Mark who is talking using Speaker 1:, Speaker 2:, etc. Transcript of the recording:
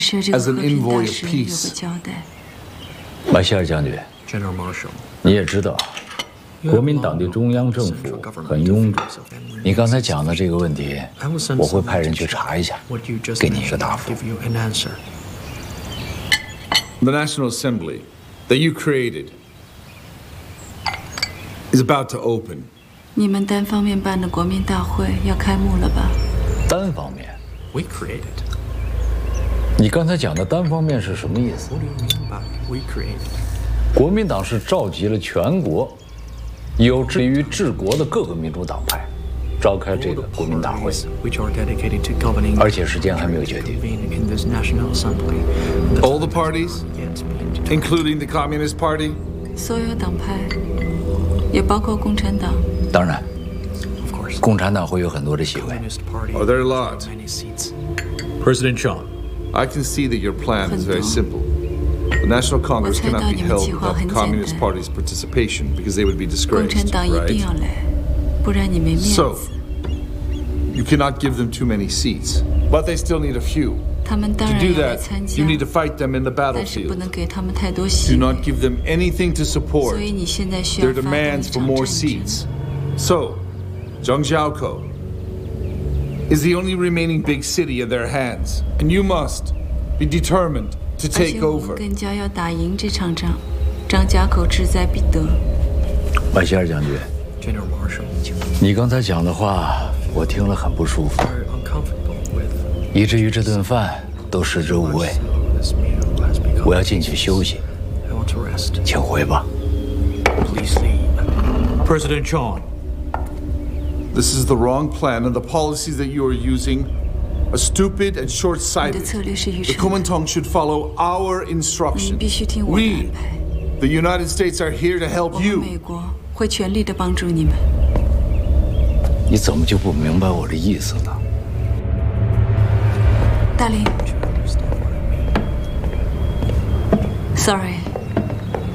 Speaker 1: as an envoy of peace.
Speaker 2: 马歇尔将军，你也知道，国民党对中央政府很臃肿。你刚才讲的这个问题，我会派人去查一下，给你一个答复。
Speaker 1: The National Assembly that you created is about to open.
Speaker 3: 你们单方面办的国民大会要开幕了吧？
Speaker 2: 单方面
Speaker 4: We created.
Speaker 2: 你刚才讲的单方面是什么意思？
Speaker 4: What do you mean by we created?
Speaker 2: 国民党是召集了全国有志于治国的各个民主党派，召开这个国民大会，
Speaker 4: which are dedicated to governing.
Speaker 2: 而且时间还没有决定。
Speaker 4: In this National Assembly.
Speaker 1: All the parties, including the Communist Party.
Speaker 3: 所有党派，也包括共产党。
Speaker 2: 当然，
Speaker 4: Of course.
Speaker 2: 共产党会有很多的席位。
Speaker 4: Communist Party.
Speaker 1: Are there a lot?
Speaker 4: Many seats.
Speaker 5: President John.
Speaker 1: I can see that your plan is very simple. The National Congress cannot be held without the Communist Party's participation because they would be
Speaker 3: 共产
Speaker 1: disgraced,
Speaker 3: 党一定
Speaker 1: right?
Speaker 3: 要来，不然你没面
Speaker 1: So,
Speaker 3: 子。
Speaker 1: you cannot give them too many seats, but they still need a few.
Speaker 3: 他们当
Speaker 1: To
Speaker 3: 然
Speaker 1: do
Speaker 3: 要来
Speaker 1: that,
Speaker 3: 参加
Speaker 1: you，need to fight them in the
Speaker 3: 但是不
Speaker 1: battlefield.
Speaker 3: 能给他们太多
Speaker 1: Do
Speaker 3: 席位。
Speaker 1: not give them anything to support
Speaker 3: 所以你现在需要
Speaker 1: their
Speaker 3: 发动一
Speaker 1: demands for
Speaker 3: 场
Speaker 1: more
Speaker 3: 战争。
Speaker 1: seats. So, Zhangjiakou is the only remaining big city in their hands, and you must be determined to
Speaker 3: 而且
Speaker 1: take
Speaker 3: 我们
Speaker 1: over.
Speaker 3: 更加要打赢这场仗，张家口志在必得。
Speaker 2: 马歇尔将军，
Speaker 4: General Marshall.
Speaker 2: 你刚才讲的话，我听了很不舒服，
Speaker 4: Very uncomfortable with.
Speaker 2: 以至于这顿饭都食之无味。
Speaker 4: This meal has become.
Speaker 2: 我要进去休息，
Speaker 4: I want to rest.
Speaker 2: 请回吧。
Speaker 4: Please leave.
Speaker 5: President John.
Speaker 1: This is the wrong plan, and the policies that you are using are stupid and
Speaker 3: 你的
Speaker 1: short-sighted.
Speaker 3: 策略是愚
Speaker 1: The
Speaker 3: 蠢的，
Speaker 1: Kuomintang should follow our
Speaker 3: 你
Speaker 1: instructions.
Speaker 3: 必须听我的
Speaker 1: We,
Speaker 3: 安排。
Speaker 1: the United States, are here to
Speaker 3: 我
Speaker 1: help
Speaker 3: 们
Speaker 1: you.
Speaker 3: 美国会全力的帮助你们。
Speaker 2: 你怎么就不明白我的意思呢？
Speaker 3: 大林，Sorry。